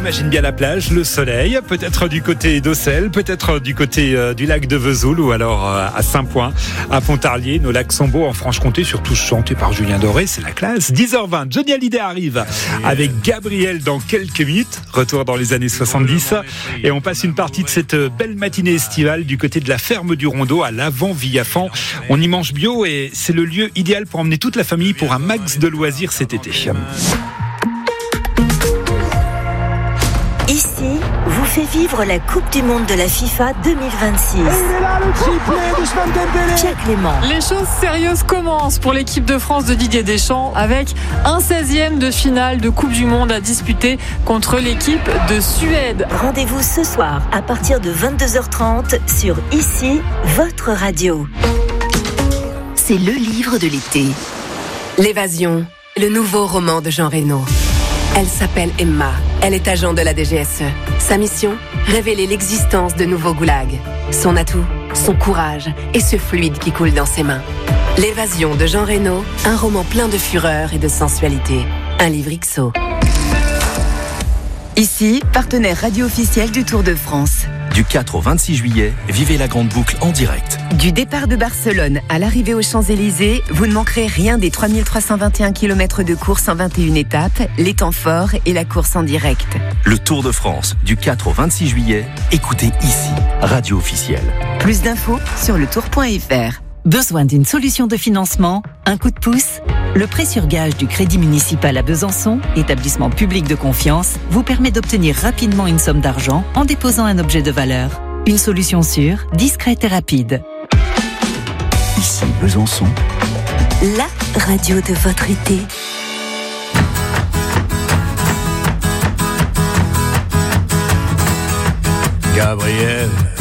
imagine bien la plage, le soleil, peut-être du côté d'Auxelles, peut-être du côté du lac de Vesoul ou alors à Saint-Point, à Pontarlier. Nos lacs sont beaux en Franche-Comté, surtout chantés par Julien Doré, c'est la classe. 10h20, Johnny Hallyday arrive avec Gabriel dans quelques minutes. Retour dans les années 70 et on passe une partie de cette belle matinée estivale du côté de la ferme du Rondeau à l'Avant-Villafan. On y mange bio et c'est le lieu idéal pour emmener toute la famille pour un max de loisirs cet été. Ici, vous fait vivre la Coupe du Monde de la FIFA 2026. Et il est là, le triplé d'Ousmane Dembélé. Pierre Clément. Les choses sérieuses commencent pour l'équipe de France de Didier Deschamps avec un 16e de finale de Coupe du Monde à disputer contre l'équipe de Suède. Rendez-vous ce soir à partir de 22h30 sur Ici, votre radio. C'est le livre de l'été. L'évasion, le nouveau roman de Jean Reno. Elle s'appelle Emma, elle est agent de la DGSE. Sa mission, révéler l'existence de nouveaux goulags. Son atout, son courage et ce fluide qui coule dans ses mains. L'évasion de Jean Reno, un roman plein de fureur et de sensualité. Un livre XO. Ici, partenaire radio officiel du Tour de France. Du 4 au 26 juillet, vivez la grande boucle en direct. Du départ de Barcelone à l'arrivée aux Champs-Élysées, vous ne manquerez rien des 3321 km de course en 21 étapes, les temps forts et la course en direct. Le Tour de France, du 4 au 26 juillet, écoutez ici, radio officielle. Plus d'infos sur letour.fr. Besoin d'une solution de financement? Un coup de pouce? Le prêt sur gage du Crédit municipal à Besançon, établissement public de confiance, vous permet d'obtenir rapidement une somme d'argent en déposant un objet de valeur. Une solution sûre, discrète et rapide. Ici Besançon. La radio de votre été. Gabriel.